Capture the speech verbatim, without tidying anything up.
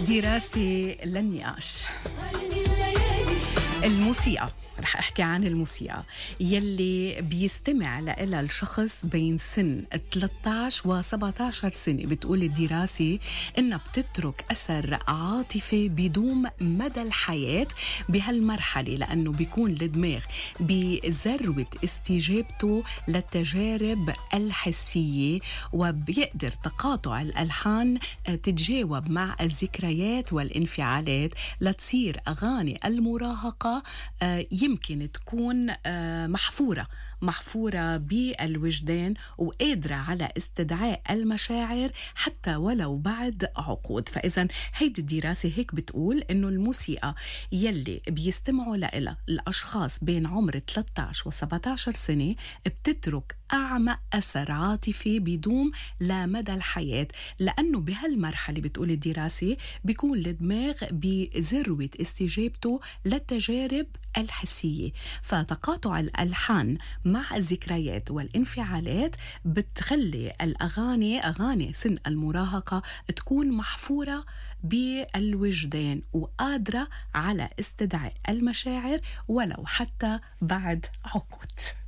دراسة للنقاش. الموسيقى، رح أحكي عن الموسيقى يلي بيستمع لها الشخص بين سن ثلاثة عشر و سبعة عشر سنة. بتقول الدراسة إنها بتترك أثر عاطفي بدوم مدى الحياة بهالمرحلة، لأنه بيكون الدماغ بذروة استجابته للتجارب الحسية، وبيقدر تقاطع الألحان تتجاوب مع الذكريات والانفعالات لتصير أغاني المراهقة يمكن تكون محفورة محفورة بالوجدان وقادرة على استدعاء المشاعر حتى ولو بعد عقود. فإذا هيدي الدراسة هيك بتقول إنه الموسيقى يلي بيستمعوا لها الأشخاص بين عمر ثلاثة عشر و سبعة عشر سنة بتترك أعمق أثر عاطفي بدوم لمدى الحياة، لأنه بهالمرحلة بتقول الدراسة بيكون الدماغ بذروة استجابته للتجارب الحسية، فتقاطع الألحان مع الذكريات والانفعالات بتخلي الأغاني أغاني سن المراهقة تكون محفورة بالوجدان وقادرة على استدعاء المشاعر ولو حتى بعد عقود.